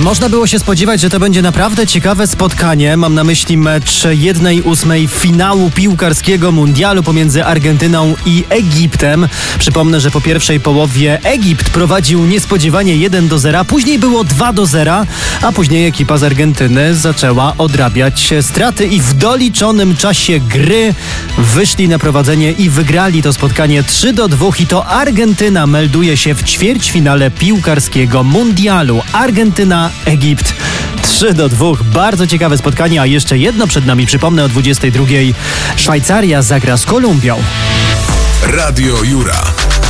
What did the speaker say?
Można było się spodziewać, że to będzie naprawdę ciekawe spotkanie. Mam na myśli mecz 1/8 finału piłkarskiego mundialu pomiędzy Argentyną i Egiptem. Przypomnę, że po pierwszej połowie Egipt prowadził niespodziewanie 1-0, później było 2-0, a później ekipa z Argentyny zaczęła odrabiać straty i w doliczonym czasie gry wyszli na prowadzenie i wygrali to spotkanie 3-2 i to Argentyna melduje się w ćwierćfinale piłkarskiego mundialu. Argentyna, Egipt 3-2. Bardzo ciekawe spotkanie, a jeszcze jedno przed nami. Przypomnę, o 22:00 Szwajcaria zagra z Kolumbią. Radio Jura.